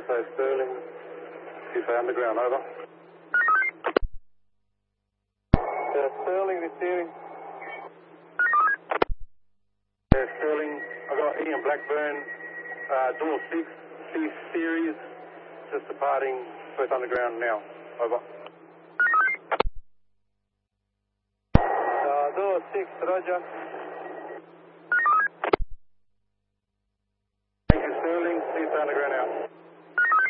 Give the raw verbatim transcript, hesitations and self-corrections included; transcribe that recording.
Tuesday Sterling, Tuesday Underground, over. Uh, Sterling, receiving. Yeah, Sterling, I've got Ian Blackburn, uh, door six, C series, just departing Perth Underground now, over. Uh, door six, roger. Thank you, Sterling, Tuesday Underground now.